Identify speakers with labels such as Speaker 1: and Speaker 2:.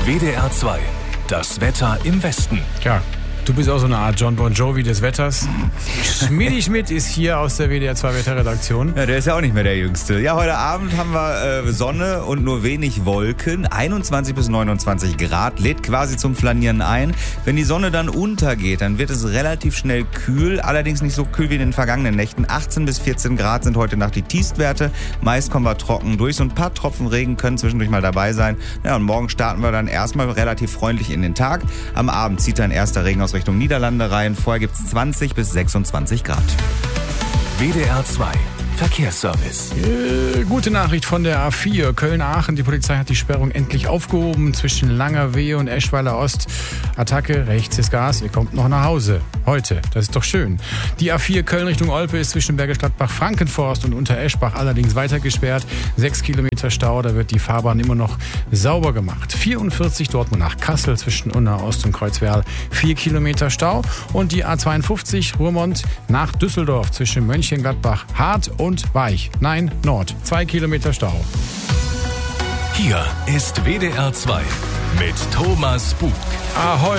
Speaker 1: WDR 2. Das Wetter im Westen.
Speaker 2: Ja, du bist auch so eine Art John Bon Jovi des Wetters. Schmidti Schmidt ist hier aus der WDR 2 Wetterredaktion.
Speaker 3: Ja, der ist ja auch nicht mehr der Jüngste. Ja, heute Abend haben wir Sonne und nur wenig Wolken. 21 bis 29 Grad, lädt quasi zum Flanieren ein. Wenn die Sonne dann untergeht, dann wird es relativ schnell kühl. Allerdings nicht so kühl wie in den vergangenen Nächten. 18 bis 14 Grad sind heute Nacht die Tiefstwerte. Meist kommen wir trocken durch. So ein paar Tropfen Regen können zwischendurch mal dabei sein. Ja, und morgen starten wir dann erstmal relativ freundlich in den Tag. Am Abend zieht dann erster Regen aus Richtung Niederlande rein. Vorher gibt es 20 bis 26 Grad.
Speaker 1: WDR 2. Verkehrsservice.
Speaker 2: Gute Nachricht von der A4 Köln-Aachen. Die Polizei hat die Sperrung endlich aufgehoben zwischen Langerwehe und Eschweiler Ost. Attacke, rechts ist Gas, ihr kommt noch nach Hause. Heute, das ist doch schön. Die A4 Köln Richtung Olpe ist zwischen Bergisch Gladbach, Frankenforst und Untereschbach allerdings weiter gesperrt. 6 Kilometer Stau, da wird die Fahrbahn immer noch sauber gemacht. 44 Dortmund nach Kassel zwischen Unna Ost und Kreuzwerl. 4 Kilometer Stau. Und die A52 Ruhrmond nach Düsseldorf zwischen Mönchengladbach, Hart und Weich. Nein, Nord. 2 Kilometer Stau.
Speaker 1: Hier ist WDR 2 mit Thomas Bug.
Speaker 2: Ahoi.